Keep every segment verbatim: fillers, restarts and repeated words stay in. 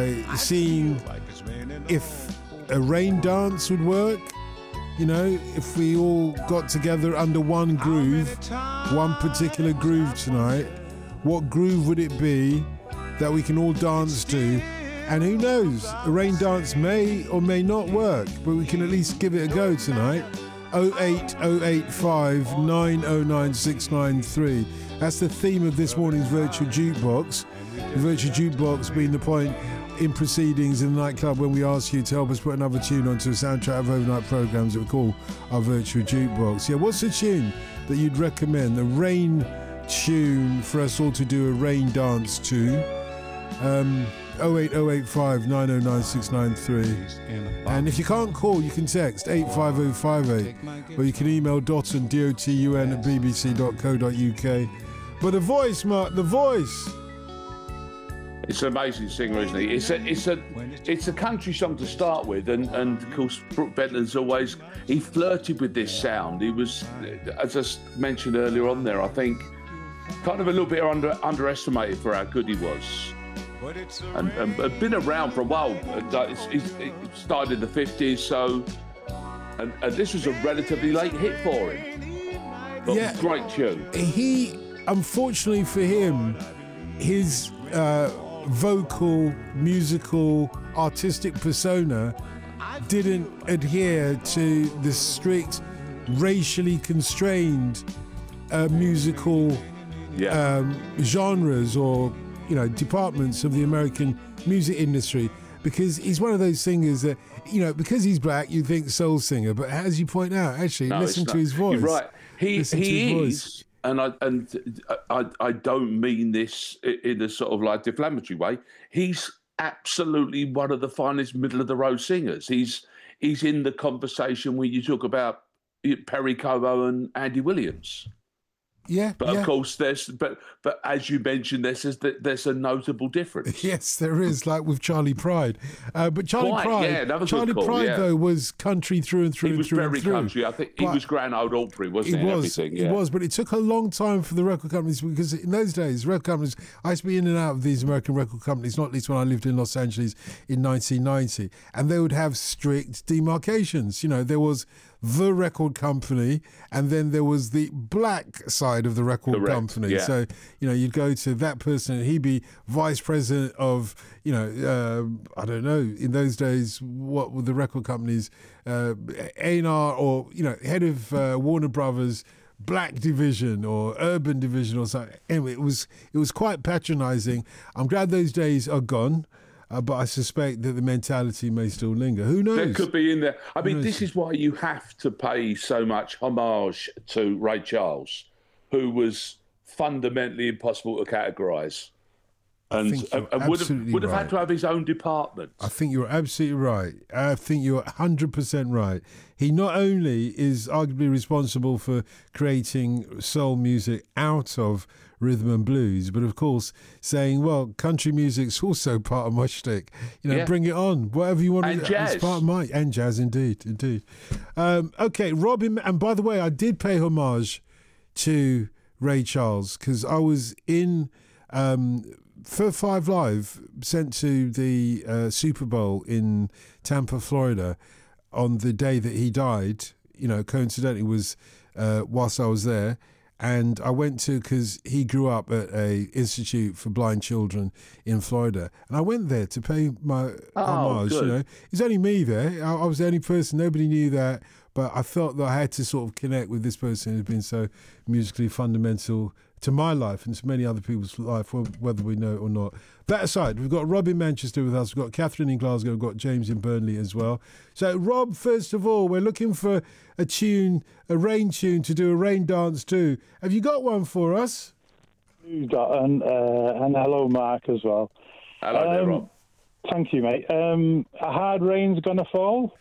by seeing if a rain dance would work. You know, if we all got together under one groove, one particular groove tonight, what groove would it be that we can all dance to? And who knows, a rain dance may or may not work, but we can at least give it a go tonight. oh eight oh eight five nine oh nine six nine three. That's the theme of this morning's Virtual Jukebox. The Virtual Jukebox being the point in proceedings in the nightclub when we ask you to help us put another tune onto a soundtrack of overnight programmes that we call our Virtual Jukebox. Yeah, what's the tune that you'd recommend? The rain tune for us all to do a rain dance to. Um, oh eight oh eight five nine oh nine six nine three. And if you can't call, you can text eight five oh five eight, or you can email dotun, D O T U N, at b b c dot co dot u k. But the voice, Mark, the voice. It's an amazing singer, isn't he? It's a, it's a, it's a country song to start with, and, and of course Brook Benton's always, he flirted with this sound. He was, as I mentioned earlier on there, I think, kind of a little bit under, underestimated for how good he was, and, and, and been around for a while. He started in the fifties, so, and, and this was a relatively late hit for him. But yeah, great tune. He, unfortunately for him, his uh, vocal, musical, artistic persona didn't adhere to the strict, racially constrained uh, musical yeah. um, genres or, you know, departments of the American music industry. Because he's one of those singers that, you know, because he's black, you think soul singer, but as you point out, actually, no, listen to his voice. You're right. He, he is. Voice. And I and I, I don't mean this in a sort of like deflammatory way. He's absolutely one of the finest middle of the road singers. He's he's in the conversation when you talk about Perry Como and Andy Williams. Yeah, but yeah. of course, there's but but as you mentioned, there's there's, there's a notable difference. Yes, there is, like with Charlie Pride. Uh, but Charlie Quite, Pride, yeah, that was Charlie call, Pride yeah. though was country through and through. He was and through very and through. country. I think he but was Grand Old Opry, wasn't he? He was. Everything, yeah. It was, but it took a long time for the record companies because in those days, record companies. I used to be in and out of these American record companies, not least when I lived in Los Angeles in nineteen ninety, and they would have strict demarcations. You know, there was the record company, and then there was the black side of the record Correct. company. Yeah. So, you know, you'd go to that person, and he'd be vice president of, you know, uh, I don't know, in those days, what were the record companies, uh, A and R, or, you know, head of uh, Warner Brothers, black division or urban division or something. Anyway, it was, it was quite patronizing. I'm glad those days are gone. Uh, but I suspect that the mentality may still linger. Who knows? That could be in there. I mean, this is why you have to pay so much homage to Ray Charles, who was fundamentally impossible to categorise. And, and, and would have would have right. had to have his own department. I think you're absolutely right. I think you're one hundred percent right. He not only is arguably responsible for creating soul music out of rhythm and blues, but of course saying, well, country music's also part of my shtick. You know, yeah. bring it on. Whatever you want. And to, jazz. It's part of my, and jazz, indeed, indeed. Um, okay, Robin, and by the way, I did pay homage to Ray Charles because I was in... Um, For Five Live, sent to the uh, Super Bowl in Tampa, Florida, on the day that he died. You know, coincidentally was uh, whilst I was there, and I went to because he grew up at a institute for blind children in Florida, and I went there to pay my oh, homage. Good. You know, it's only me there. I, I was the only person. Nobody knew that, but I felt that I had to sort of connect with this person who's been so musically fundamental to my life and to many other people's life, whether we know it or not. That aside, we've got Rob in Manchester with us, we've got Catherine in Glasgow, we've got James in Burnley as well. So, Rob, first of all, we're looking for a tune, a rain tune to do a rain dance to. Have you got one for us? You got, and, uh, and hello, Mark, as well. Hello um, there, Rob. Thank you, mate. Um, a Hard Rain's Gonna Fall?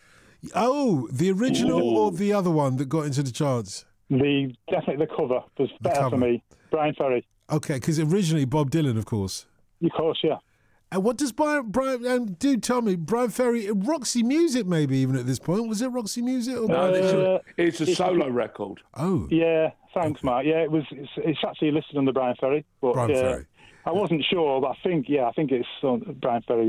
Oh, the original Ooh. or the other one that got into the charts? The Definitely the cover was The better cover. for me. Brian Ferry. Okay, because originally Bob Dylan, of course. Of course, yeah. And what does Brian, Brian, um, do tell me, Brian Ferry, Roxy Music maybe even at this point, was it Roxy Music? Or No, it's, a, Uh, it's a it's- solo record. Oh, Yeah, thanks, Mark. Yeah, it was. It's, it's actually listed under Brian Ferry. But, Brian uh, Ferry. I wasn't sure, but I think, yeah, I think it's on Brian Ferry.